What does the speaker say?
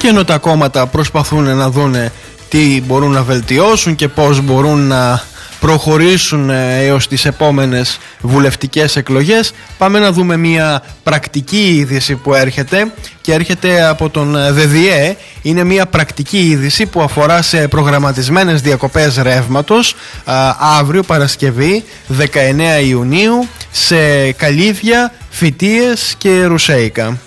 και ενώ τα κόμματα προσπαθούν να δούνε τι μπορούν να βελτιώσουν και πώς μπορούν να προχωρήσουν έως τις επόμενες βουλευτικές εκλογές, πάμε να δούμε μια πρακτική είδηση που έρχεται και έρχεται από τον ΔΔΕ. Είναι μια πρακτική είδηση που αφορά σε προγραμματισμένες διακοπές ρεύματος αύριο Παρασκευή 19 Ιουνίου σε Καλύβια, Φυτίες και Ρουσέικα.